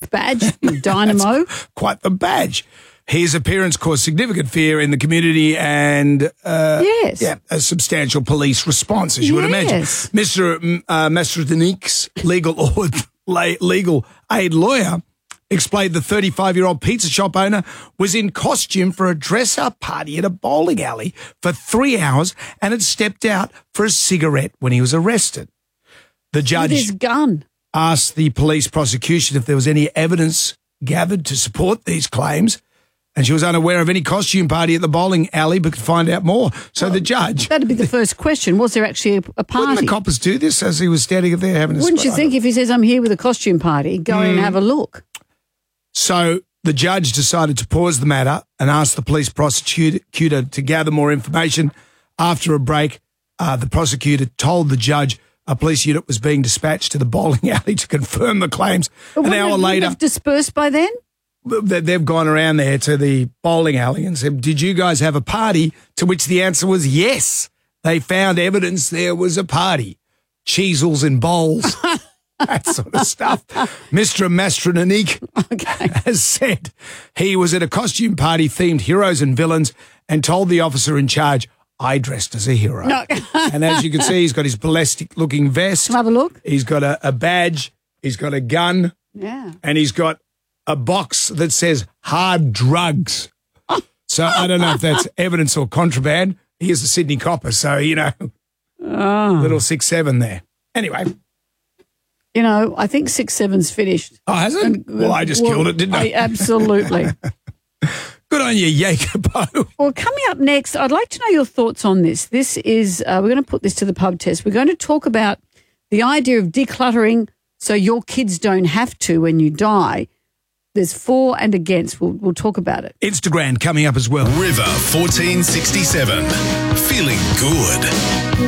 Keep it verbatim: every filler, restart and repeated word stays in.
badge, dynamo. Quite the badge. His appearance caused significant fear in the community and uh, yes. yeah, a substantial police response, as you would imagine. Yes. Mister Uh, Mastrodonik's legal, legal aid lawyer explained the thirty-five-year-old pizza shop owner was in costume for a dress-up party at a bowling alley for three hours and had stepped out for a cigarette when he was arrested. The judge With his gun. asked the police prosecution if there was any evidence gathered to support these claims, and she was unaware of any costume party at the bowling alley but could find out more. So well, the judge... That'd be the first question. Was there actually a, a party? Wouldn't the coppers do this as he was standing there having a... Wouldn't you think if he says, I'm here with a costume party, go mm. in and have a look? So the judge decided to pause the matter and asked the police prosecutor to gather more information. After a break, uh, the prosecutor told the judge a police unit was being dispatched to the bowling alley to confirm the claims. But An hour have, later... have dispersed by then? They've gone around there to the bowling alley and said, did you guys have a party? To which the answer was yes. They found evidence there was a party. Cheezels and bowls. That sort of stuff. Mister Mastrodonik okay. has said he was at a costume party themed heroes and villains and told the officer in charge, I dressed as a hero. No. And as you can see, he's got his ballistic-looking vest. Have a look. He's got a, a badge. He's got a gun. Yeah. And he's got a box that says hard drugs. So I don't know if that's evidence or contraband. He is a Sydney copper, so, you know, oh. little six seven there. Anyway. You know, I think six seven's finished. Oh, has it? And, well, I just well, killed it, didn't I? I absolutely. Good on you, Jacobo. Well, coming up next, I'd like to know your thoughts on this. This is, uh, we're going to put this to the pub test. We're going to talk about the idea of decluttering so your kids don't have to when you die. There's for and against. We'll, we'll talk about it. Instagram coming up as well. River fourteen sixty-seven. Feeling good.